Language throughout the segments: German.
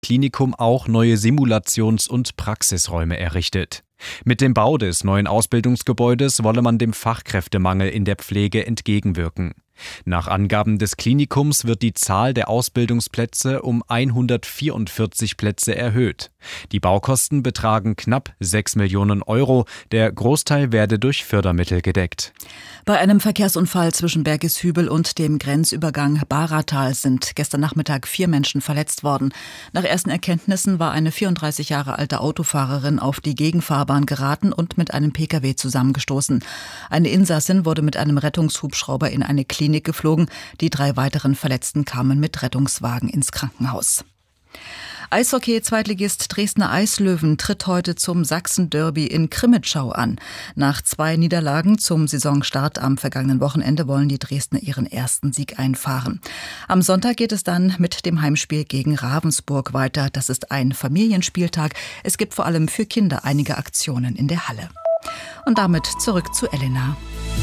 Klinikum auch neue Simulations- und Praxisräume errichtet. Mit dem Bau des neuen Ausbildungsgebäudes wolle man dem Fachkräftemangel in der Pflege entgegenwirken. Nach Angaben des Klinikums wird die Zahl der Ausbildungsplätze um 144 Plätze erhöht. Die Baukosten betragen knapp 6 Millionen Euro. Der Großteil werde durch Fördermittel gedeckt. Bei einem Verkehrsunfall zwischen Bergeshübel und dem Grenzübergang Baratal sind gestern Nachmittag 4 Menschen verletzt worden. Nach ersten Erkenntnissen war eine 34 Jahre alte Autofahrerin auf die Gegenfahrbahn geraten und mit einem Pkw zusammengestoßen. Eine Insassin wurde mit einem Rettungshubschrauber in eine Klinik geflogen. Die 3 weiteren Verletzten kamen mit Rettungswagen ins Krankenhaus. Eishockey-Zweitligist Dresdner Eislöwen tritt heute zum Sachsen-Derby in Crimmitschau an. Nach 2 Niederlagen zum Saisonstart am vergangenen Wochenende wollen die Dresdner ihren ersten Sieg einfahren. Am Sonntag geht es dann mit dem Heimspiel gegen Ravensburg weiter. Das ist ein Familienspieltag. Es gibt vor allem für Kinder einige Aktionen in der Halle. Und damit zurück zu Elena.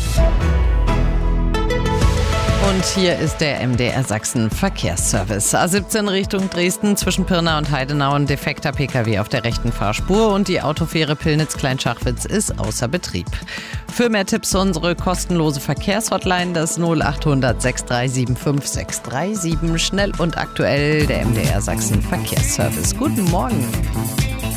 Und hier ist der MDR Sachsen Verkehrsservice. A17 Richtung Dresden zwischen Pirna und Heidenau ein defekter Pkw auf der rechten Fahrspur und die Autofähre Pillnitz-Kleinschachwitz ist außer Betrieb. Für mehr Tipps unsere kostenlose Verkehrshotline, das 0800 6375 637. Schnell und aktuell der MDR Sachsen Verkehrsservice. Guten Morgen.